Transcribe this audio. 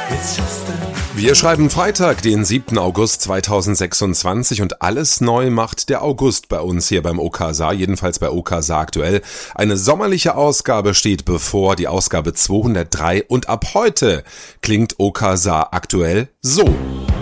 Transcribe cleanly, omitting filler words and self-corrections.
Wir schreiben Freitag, den 7. August 2026 und alles neu macht der August bei uns hier beim OKSA, jedenfalls bei OKSA aktuell. Eine sommerliche Ausgabe steht bevor, die Ausgabe 203 und ab heute klingt OKSA aktuell so.